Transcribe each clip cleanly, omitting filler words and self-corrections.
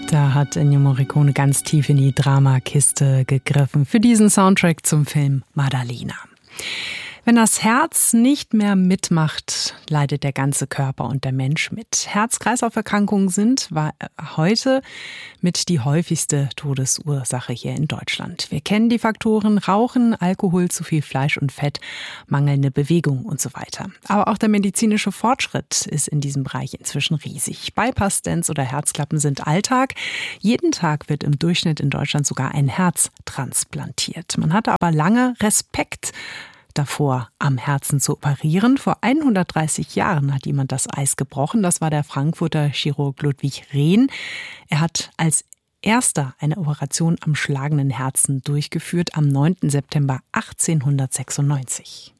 Da hat Ennio Morricone ganz tief in die Dramakiste gegriffen für diesen Soundtrack zum Film Maddalena. Wenn das Herz nicht mehr mitmacht, leidet der ganze Körper und der Mensch mit. Herz-Kreislauf-Erkrankungen war heute mit die häufigste Todesursache hier in Deutschland. Wir kennen die Faktoren Rauchen, Alkohol, zu viel Fleisch und Fett, mangelnde Bewegung und so weiter. Aber auch der medizinische Fortschritt ist in diesem Bereich inzwischen riesig. Bypass-Stents oder Herzklappen sind Alltag. Jeden Tag wird im Durchschnitt in Deutschland sogar ein Herz transplantiert. Man hatte aber lange Respekt davor, am Herzen zu operieren. Vor 130 Jahren hat jemand das Eis gebrochen. Das war der Frankfurter Chirurg Ludwig Rehn. Er hat als erster eine Operation am schlagenden Herzen durchgeführt am 9. September 1896.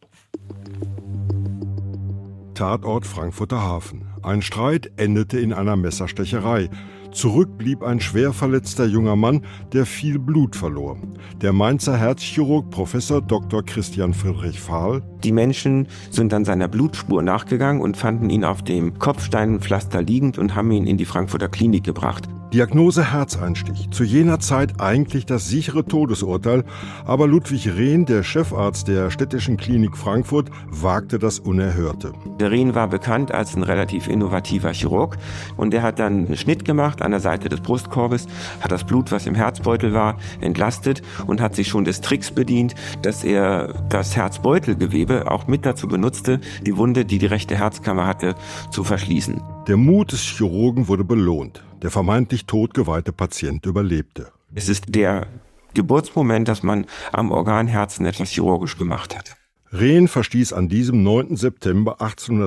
Tatort Frankfurter Hafen. Ein Streit endete in einer Messerstecherei. Zurück blieb ein schwer verletzter junger Mann, der viel Blut verlor. Der Mainzer Herzchirurg Professor Dr. Christian Friedrich Fahl. Die Menschen sind dann seiner Blutspur nachgegangen und fanden ihn auf dem Kopfsteinpflaster liegend und haben ihn in die Frankfurter Klinik gebracht. Diagnose Herzeinstich. Zu jener Zeit eigentlich das sichere Todesurteil, aber Ludwig Rehn, der Chefarzt der Städtischen Klinik Frankfurt, wagte das Unerhörte. Der Rehn war bekannt als ein relativ innovativer Chirurg und der hat dann einen Schnitt gemacht an der Seite des Brustkorbes, hat das Blut, was im Herzbeutel war, entlastet und hat sich schon des Tricks bedient, dass er das Herzbeutelgewebe auch mit dazu benutzte, die Wunde, die die rechte Herzkammer hatte, zu verschließen. Der Mut des Chirurgen wurde belohnt. Der vermeintlich totgeweihte Patient überlebte. Es ist der Geburtsmoment, dass man am Organherzen etwas chirurgisch gemacht hat. Rehn verstieß an diesem 9. September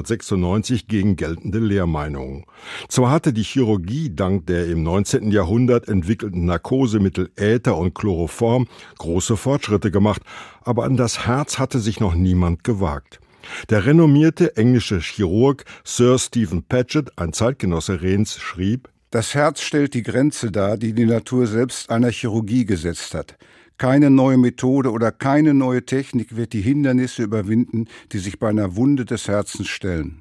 1896 gegen geltende Lehrmeinungen. Zwar hatte die Chirurgie dank der im 19. Jahrhundert entwickelten Narkosemittel Äther und Chloroform große Fortschritte gemacht, aber an das Herz hatte sich noch niemand gewagt. Der renommierte englische Chirurg Sir Stephen Paget, ein Zeitgenosse Rehns, schrieb: Das Herz stellt die Grenze dar, die die Natur selbst einer Chirurgie gesetzt hat. Keine neue Methode oder keine neue Technik wird die Hindernisse überwinden, die sich bei einer Wunde des Herzens stellen.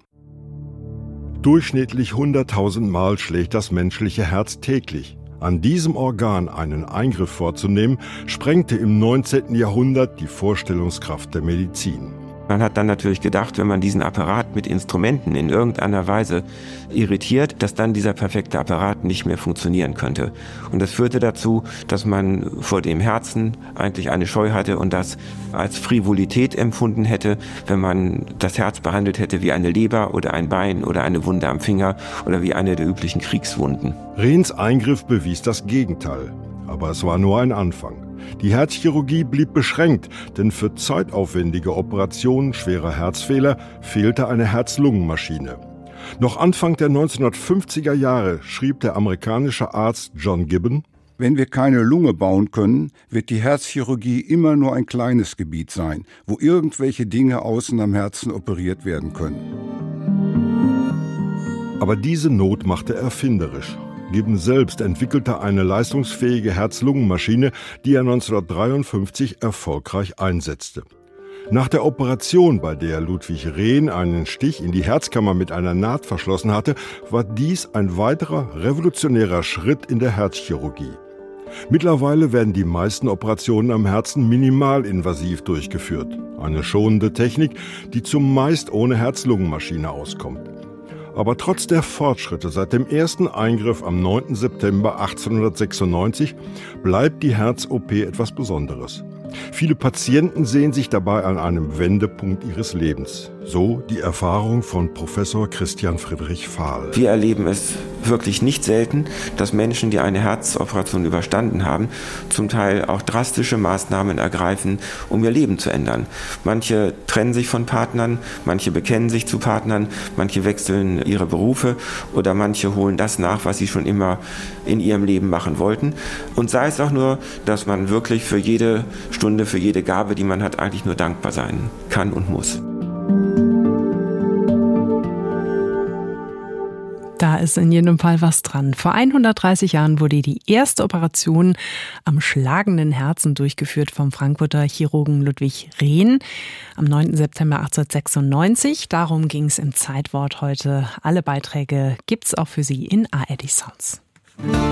Durchschnittlich 100.000 Mal schlägt das menschliche Herz täglich. An diesem Organ einen Eingriff vorzunehmen, sprengte im 19. Jahrhundert die Vorstellungskraft der Medizin. Man hat dann natürlich gedacht, wenn man diesen Apparat mit Instrumenten in irgendeiner Weise irritiert, dass dann dieser perfekte Apparat nicht mehr funktionieren könnte. Und das führte dazu, dass man vor dem Herzen eigentlich eine Scheu hatte und das als Frivolität empfunden hätte, wenn man das Herz behandelt hätte wie eine Leber oder ein Bein oder eine Wunde am Finger oder wie eine der üblichen Kriegswunden. Rehns Eingriff bewies das Gegenteil. Aber es war nur ein Anfang. Die Herzchirurgie blieb beschränkt, denn für zeitaufwendige Operationen schwerer Herzfehler fehlte eine Herz-Lungen-Maschine. Noch Anfang der 1950er Jahre schrieb der amerikanische Arzt John Gibbon: Wenn wir keine Lunge bauen können, wird die Herzchirurgie immer nur ein kleines Gebiet sein, wo irgendwelche Dinge außen am Herzen operiert werden können. Aber diese Not machte erfinderisch. Gibbon selbst entwickelte eine leistungsfähige Herz-Lungen-Maschine, die er 1953 erfolgreich einsetzte. Nach der Operation, bei der Ludwig Rehn einen Stich in die Herzkammer mit einer Naht verschlossen hatte, war dies ein weiterer revolutionärer Schritt in der Herzchirurgie. Mittlerweile werden die meisten Operationen am Herzen minimalinvasiv durchgeführt. Eine schonende Technik, die zumeist ohne Herz-Lungen-Maschine auskommt. Aber trotz der Fortschritte seit dem ersten Eingriff am 9. September 1896 bleibt die Herz-OP etwas Besonderes. Viele Patienten sehen sich dabei an einem Wendepunkt ihres Lebens. So die Erfahrung von Professor Christian Friedrich Fahl. Wir erleben es wirklich nicht selten, dass Menschen, die eine Herzoperation überstanden haben, zum Teil auch drastische Maßnahmen ergreifen, um ihr Leben zu ändern. Manche trennen sich von Partnern, manche bekennen sich zu Partnern, manche wechseln ihre Berufe oder manche holen das nach, was sie schon immer in ihrem Leben machen wollten. Und sei es auch nur, dass man wirklich für jede Stunde, für jede Gabe, die man hat, eigentlich nur dankbar sein kann und muss. Da ist in jedem Fall was dran. Vor 130 Jahren wurde die erste Operation am schlagenden Herzen durchgeführt vom Frankfurter Chirurgen Ludwig Rehn am 9. September 1896. Darum ging es im Zeitwort heute. Alle Beiträge gibt's auch für Sie in ARD Sounds.